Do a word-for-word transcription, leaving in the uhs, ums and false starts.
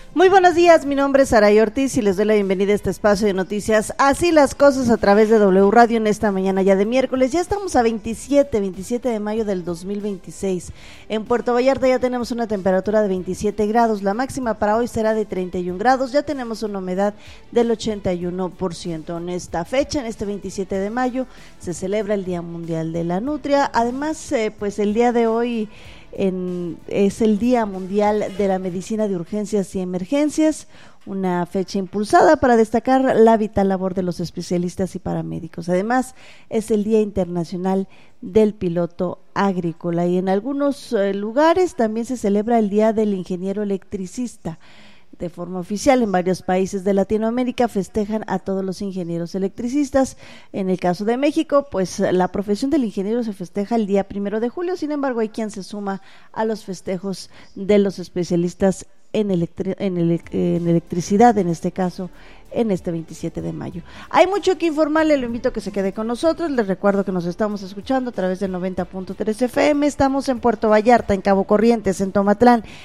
Muy buenos días, mi nombre es Saray Ortiz y les doy la bienvenida a este espacio de noticias Así las Cosas a través de W Radio en esta mañana ya de miércoles. Ya estamos a veintisiete, veintisiete de mayo del dos mil veintiséis. En Puerto Vallarta ya tenemos una temperatura de veintisiete grados, la máxima para hoy será de treinta y un grados, ya tenemos una humedad del ochenta y uno por ciento. En esta fecha, en este veintisiete de mayo, se celebra el Día Mundial de la Nutria. Además, eh, pues el día de hoy En, es el Día Mundial de la Medicina de Urgencias y Emergencias, una fecha impulsada para destacar la vital labor de los especialistas y paramédicos. Además, es el Día Internacional del Piloto Agrícola y en algunos eh, lugares también se celebra el Día del Ingeniero Electricista. De forma oficial, en varios países de Latinoamérica festejan a todos los ingenieros electricistas. En el caso de México, pues la profesión del ingeniero se festeja el día primero de julio, sin embargo hay quien se suma a los festejos de los especialistas en, electri- en, ele- en electricidad, en este caso, en este veintisiete de mayo. Hay mucho que informarle, lo invito a que se quede con nosotros. Les recuerdo que nos estamos escuchando a través del noventa punto tres F M, estamos en Puerto Vallarta, en Cabo Corrientes, en Tomatlán,